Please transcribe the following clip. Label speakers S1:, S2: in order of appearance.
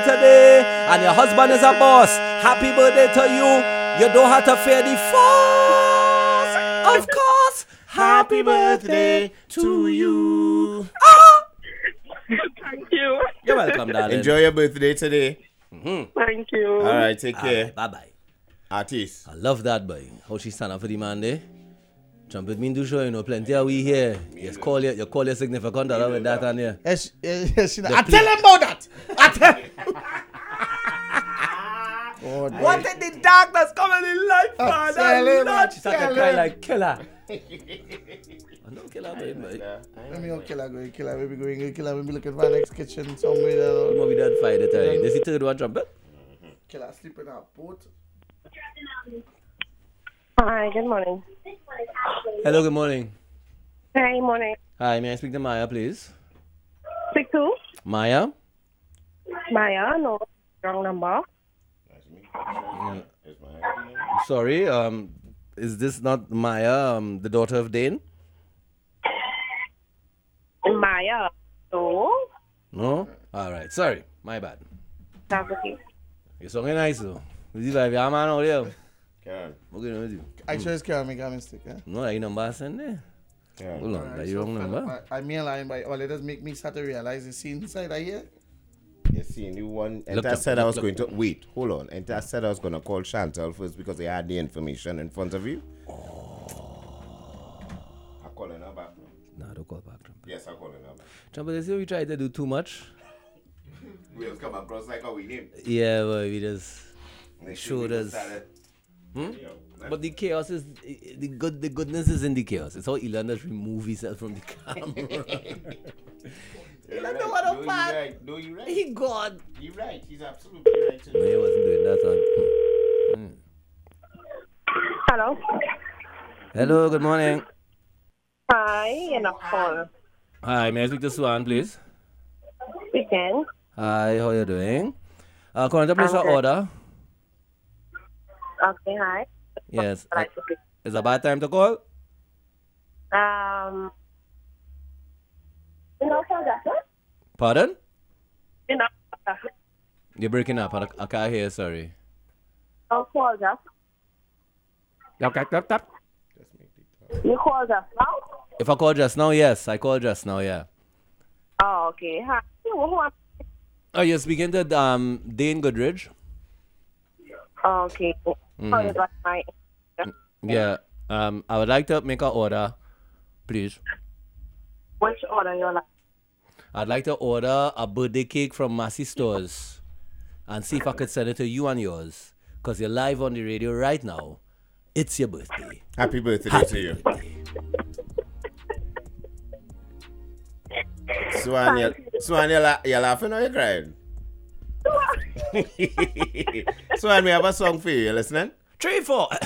S1: today, and your husband is a boss. Happy birthday to you. You don't have to fear the force. Of course. Happy birthday to you.
S2: Thank you.
S1: You're welcome, darling.
S3: Enjoy your birthday today.
S2: Thank you.
S3: All right, take care.
S1: Right, bye-bye.
S3: Artist.
S1: I love that, boy. How she stand up for the man there. Trumpet mean do show, you know, plenty of we here. You call your significant other with that and here.
S4: Yes, I tell him about that. I tell him.
S1: What in the darkness coming in life, man?
S4: Tell him,
S1: She started to cry like killer. I don't kill her, baby.
S4: Let me go kill her, maybe going to kill her, maybe looking for the next kitchen somewhere.
S1: Maybe that fight it. This is the third one, Trumpet.
S4: Kill her, sleep in her boat.
S2: Hi, good morning.
S1: Hello, good morning.
S2: Hi, morning.
S1: Hi, may I speak to Maya, please?
S2: Speak to
S1: Maya?
S2: Maya, no, wrong number.
S1: Sorry, is this not Maya, the daughter of Dane?
S2: Maya, no.
S1: No? Alright, sorry. My bad.
S2: That's okay.
S1: You're so nice, though. Is it like your man out there?
S3: Karen.
S1: What going on with you?
S4: Actually, it's Karen, make a mistake.
S1: No, that your number I send there.
S3: Karen.
S1: Hold on, that's your wrong number.
S4: I mean, line by all it does make me start to realize the scene inside I hear.
S3: You see, you one.
S1: Look
S3: And I
S1: up,
S3: said I was
S1: look
S3: going to wait. Hold on. And I said I was going to call Chantal first because they had the information in front of you. I'm calling her back.
S1: No, don't call back, Trumpet.
S3: Yes, I'm calling her back.
S1: Trumpet, they say we try to do too much.
S3: We'll come across like how we name.
S1: Yeah, but we just
S3: They
S1: showed us.
S3: Hmm?
S1: But the chaos is the goodness is in the chaos. It's how Elon has removed himself from the camera. Elon don't want to part.
S3: No, you're right.
S1: He gone.
S3: You're right. He's absolutely right.
S1: No, he wasn't doing that.
S2: Hello.
S1: Hello, good morning.
S2: Hi, in a call.
S1: Hi, may I speak to Swan, please?
S2: Weekend.
S1: Hi, how you doing? Can I place an
S2: good.
S1: order?
S2: Okay, hi.
S1: Yes.
S2: Right.
S1: Is it a bad time to call?
S2: You know, for that,
S1: Pardon?
S2: you know,
S1: You're breaking up. I can't hear, sorry.
S2: I'll call just.
S1: Okay.
S2: You call just now?
S1: If I call just now, yes. I called just now, yeah.
S2: Oh, okay. Hi.
S1: Oh, you're speaking to Dane Goodridge?
S2: Okay. Oh, you got my.
S1: Yeah. I would like to make an order, please.
S2: Which order you like?
S1: I'd like to order a birthday cake from Massey Stores and see if I could send it to you and yours. Because you're live on the radio right now. It's your birthday.
S3: Happy birthday to you. Swan, you're laughing or you're crying? Swan, we have a song for you. You listening?
S1: 3, 4.